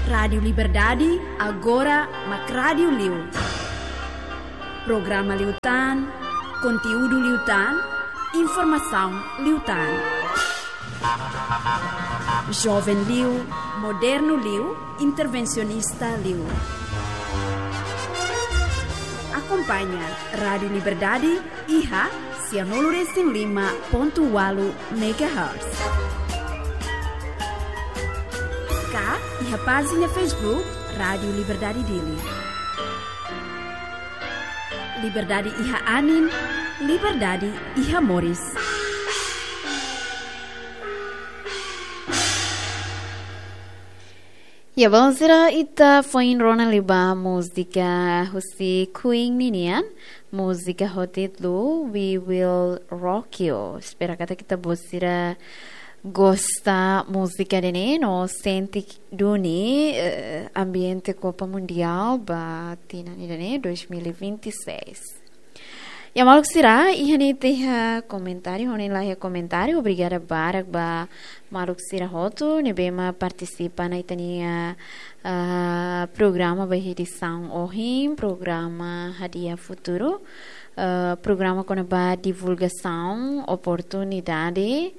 Rádio Liberdade, agora Mac Rádio Liu. Programa Liutan, conteúdo Liutan, informação Liutan. Jovem Liu, moderno Liu, intervencionista Liu. Acompanha Rádio Liberdade, IHA, 105.8 MHz. Cá, IHA página Facebook, Rádio Liberdade Dili. Liberdade IHA Anin, Liberdade IHA Moris. Ya, vamos ita foi em Rona Liba música husi Queen Ninian música hotitlu We Will Rock You. Espero que kita bosira gosta música dene no senti duni ambiente Copa Mundial ba tinani dene 2026. Ya maluk sira ihani teha comentário honen lá comentário obrigada barak ba maluk sira hoto nebema participa na itania programa ba edição ohim programa Hadiah Futuro programa com ba divulgação oportunidade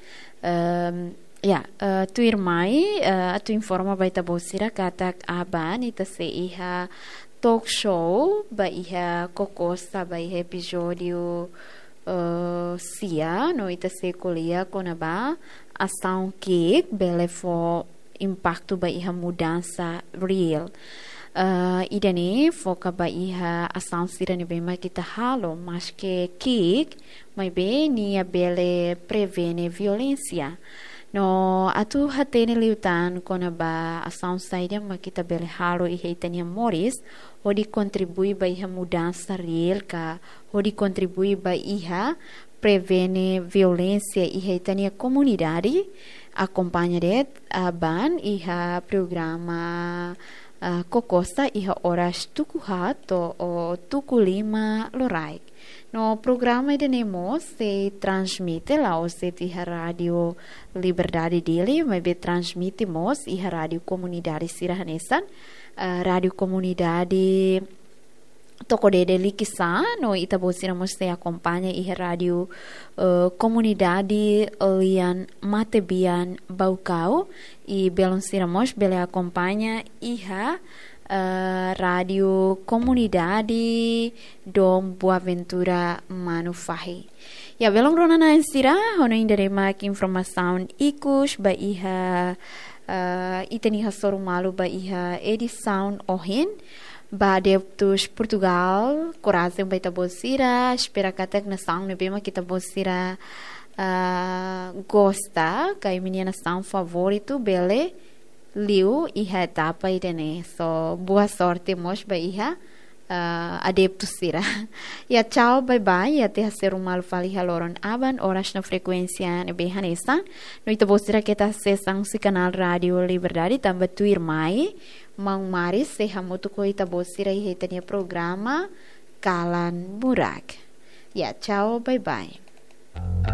tu irmai tu informa ba ita bosira katak aban ita se iha talk show ba iha kokosta ba iha episódio sia no ita se kuliah kona ba ação que bele fo impacto ba iha mudança real idane foca ba iha ação sira ne bema kita halo mas que mai be nia bele prevene violência no atu hatene liutan kona ba ação saída ma kita bele halo iha itania moris hodi contribui ba iha mudança real ka hodi contribui ba iha prevene violência iha itania comunidade acompanha det ban iha programa kokosta iha horas tukuhat o tukulima lorai. No programa de Nemo se transmite lá o se iha Radio Liberdade dele, mas be transmitimos iha Radio Comunidade Sirahanesan, Radio Comunidade toko de likisa no ita bosiramos se acompanha iha Radio Comunidade Lian Matebian Baucau e belon siramos bele acompanha iha Radio Comunidade Dom Boaventura Manufahi. Ya belong rona na insira hono indere mak informação ikus ba iha iteni hasoru malu ba iha edição ohin ba deputus Portugal coragem ba ita bosira espera katek na sound nebema kita bosira gosta kai minha nação favorito bele liu iha etapa idene so boa sorte mos ba iha adeptus sira ya ciao bye bye ya te ser mal fali haloron aban horas na frequência ne behanesa no ita bosira kita sesang si canal Radio Liberdade tamba tu irmai mang maris se hamutu ko ita bosira iha itania programa Kalan Burak ya ciao bye bye.